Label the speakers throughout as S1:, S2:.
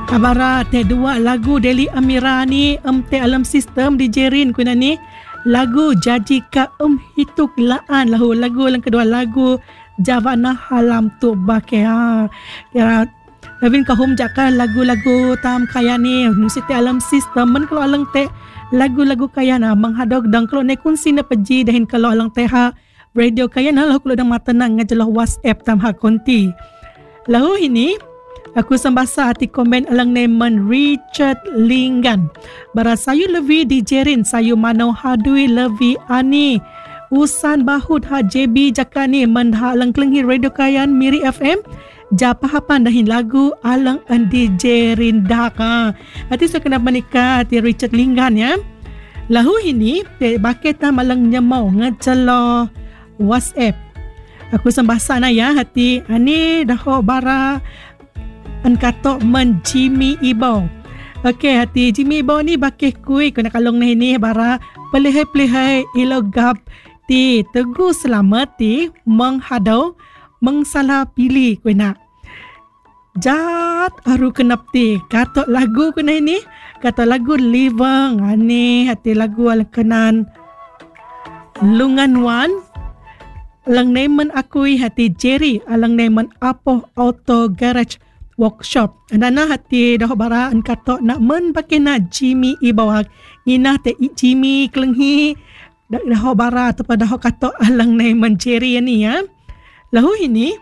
S1: Abara te dua lagu Deli Amira ni te alam sistem di jerin kuna ni lagu Jaji Ka Hituk Laan lahu lagu yang kedua lagu Javana Halam Tu Bake ya Lavin kahum jaka lagu-lagu tam kaya ni musik te alam sistem men kalau alang te lagu-lagu kaya na menghadok dan kalau ne kunsi na peji dahin kalau alang te ha radio kaya na lahu kalau dang matenang ngajelah WhatsApp tam ha konti lahu ini aku sembasa hati komen alang neman Richard Linggan. Bara sayu levi di jerin sayu manau hadui levi ani. Usan bahut ha JB jakani mandha alang kelenghi radio kayan Miri FM. Japahapan dahin lagu alang andi jerin daka. Hati saya kena menikah hati Richard Linggan ya. Lahu ini baketa malang nyemau ngecelo WhatsApp. Aku sembasa na ya hati ani daho bara an katok men Jimmy Ibo. Okey hati Jimmy Ibo ni bakeh kui kena kalong ni bara pelihai-pelihai ilogap ti teguh selamat ti menghadau mengsalah pilih kena. Jat aru kenap ti katok lagu kena ini katok lagu Livang ani hati lagu alkenan Lungan Wan alang nemen akui hati Jerry alang nemen Apoh Auto Garage Workshop. Andana hati dah baraan katok nak men pakai na Jimmy ibawak. Ngina te Jimmy kelenghi dah bara tu pada katok alang nai menceri ni ya. Lahu ini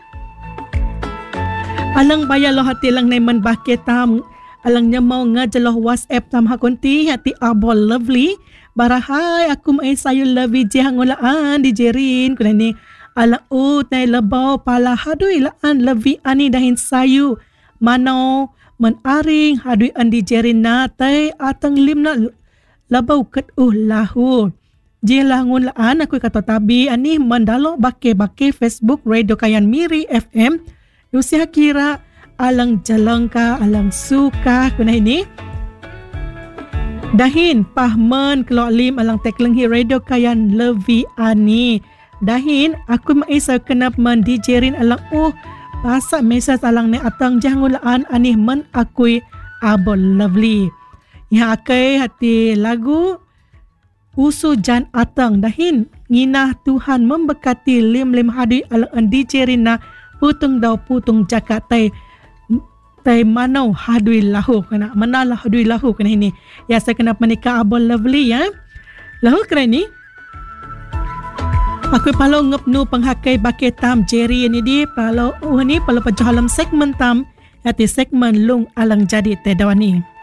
S1: alang bayar lo hati alang nai men pakai tam alang nyamau ngajelah WhatsApp tam hakonti hati abol lovely. Barahai aku mai sayu lovely jangulaan di jerin kuna ni ala nai lebau pala hadui laan lovely ani dahin sayu Manau menaring hadui andi jerina tai atang limna labau ket lahu. Jelah ngun laan aku kata tabi ani mendalo bake Facebook Radio Kayan Miri FM. Usia kira alang jalangka alang suka kuna ini. Dahin pahman kelok lim alang teklenghi Radio Kayan Levi ani. Dahin aku maisa kenap mendijerin alang Pasak mesej alang ni atang jangulaan anih men akui abol lovely. Ya akai hati lagu usu jan atang dahin nginah Tuhan memberkati lim hadui alang andi cerina putung dau putung jakat tai manau hadui lahu kena manalah hadui lahu kena ini. Ya saya kena menikah abol lovely ya. Lahu kena ini aku palo ngepnu penghakai bakai tam Jerry ini di palo ni palo pajahalam segmen tam hati segmen lung alang jadi tedawani.